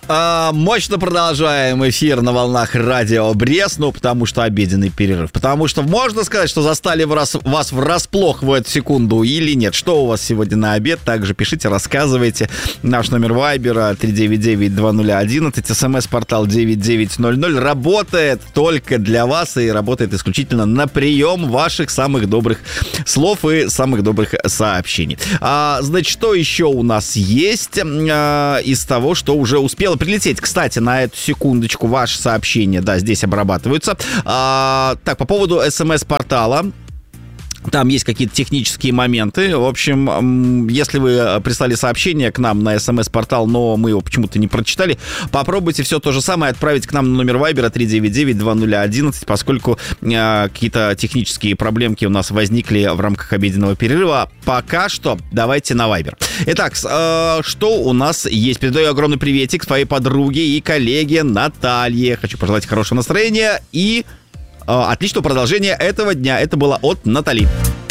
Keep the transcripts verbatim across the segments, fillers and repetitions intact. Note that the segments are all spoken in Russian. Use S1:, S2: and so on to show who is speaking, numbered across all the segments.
S1: А, мощно продолжаем эфир на волнах радио Брест, ну, потому что обеденный перерыв. Потому что можно сказать, что застали вас, вас врасплох в эту секунду или нет? Что у вас сегодня на обед? Также пишите, рассказывайте. Наш номер вайбера три девять девять два ноль один, смс-портал девять девять ноль ноль работает только для вас и работает исключительно на прием ваших самых добрых слов и самых добрых сообщений. А, значит, что еще у нас есть а, из того, что уже успело прилететь? Кстати, на эту секундочку ваши сообщения, да, здесь обрабатываются. А, так, по поводу смс-портала. Там есть какие-то технические моменты. В общем, если вы прислали сообщение к нам на смс-портал, но мы его почему-то не прочитали, попробуйте все то же самое отправить к нам на номер вайбера три девять девять два ноль один, поскольку э, какие-то технические проблемки у нас возникли в рамках обеденного перерыва. Пока что давайте на вайбер. Итак, э, что у нас есть? Передаю огромный приветик своей подруге и коллеге Наталье. Хочу пожелать хорошего настроения и отличного продолжения этого дня. Это было от Натали.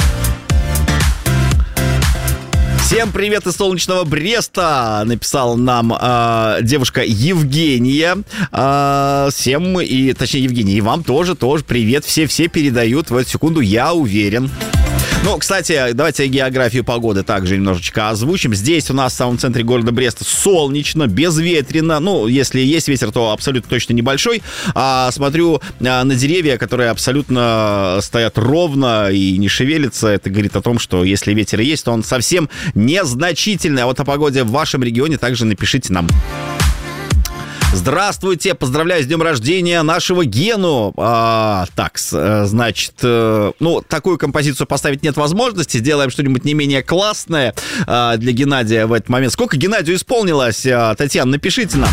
S1: Всем привет из солнечного Бреста, написала нам э, девушка Евгения. Э, всем, и, точнее, Евгения, и вам тоже, тоже привет. Все-все передают в эту секунду, я уверен. Ну, кстати, давайте географию погоды также немножечко озвучим. Здесь у нас в самом центре города Бреста солнечно, безветренно. Ну, если есть ветер, то абсолютно точно небольшой. А, смотрю а, на деревья, которые абсолютно стоят ровно и не шевелятся. Это говорит о том, что если ветер есть, то он совсем незначительный. А вот о погоде в вашем регионе также напишите нам. Здравствуйте, поздравляю с днем рождения нашего Гену. А, так, значит, ну, такую композицию поставить нет возможности. Сделаем что-нибудь не менее классное а, для Геннадия в этот момент. Сколько Геннадию исполнилось, а, Татьяна, напишите нам.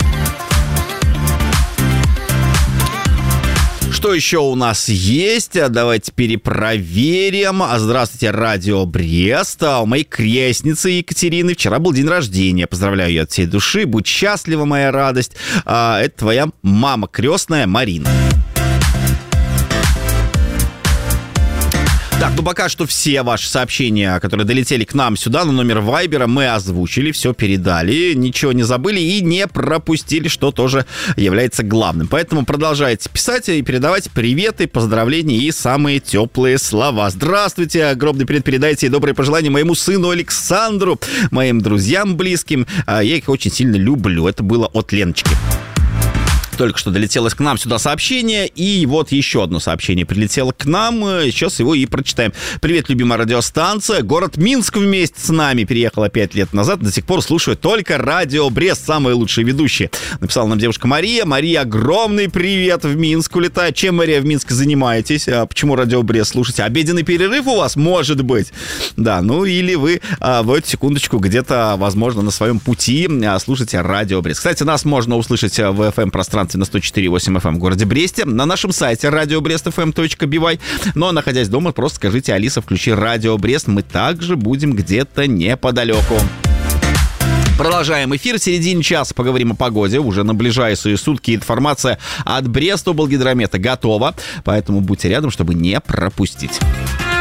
S1: Что еще у нас есть? Давайте перепроверим. Здравствуйте, радио Брест. У моей крестницы Екатерины вчера был день рождения. Поздравляю ее от всей души. Будь счастлива, моя радость. Это твоя мама крестная Марина. Так, ну пока что все ваши сообщения, которые долетели к нам сюда на номер вайбера, мы озвучили, все передали, ничего не забыли и не пропустили, что тоже является главным. Поэтому продолжайте писать и передавать приветы, поздравления и самые теплые слова. Здравствуйте, огромный привет передайте и добрые пожелания моему сыну Александру, моим друзьям близким. Я их очень сильно люблю. Это было от Леночки. Только что долетело к нам сюда сообщение, и вот еще одно сообщение прилетело к нам, сейчас его и прочитаем. Привет, любимая радиостанция, город Минск вместе с нами переехала пять лет назад, до сих пор слушаю только радио Брест, самые лучшие ведущие. Написала нам девушка Мария. Мария, огромный привет в Минск улетает. Чем, Мария, в Минске занимаетесь? А почему радио Брест слушаете? Обеденный перерыв у вас, может быть? Да, ну или вы а, в эту секундочку где-то, возможно, на своем пути а, слушаете радио Брест. Кстати, нас можно услышать в эф эм-пространстве на сто четыре и восемь эф эм в городе Бресте, на нашем сайте радио брест эф эм точка би вай. Но, находясь дома, просто скажите: Алиса, включи радио Брест, мы также будем где-то неподалеку. Продолжаем эфир. В середине часа поговорим о погоде. Уже на ближайшие сутки информация от Брестоблгидромета готова, поэтому будьте рядом, чтобы не пропустить.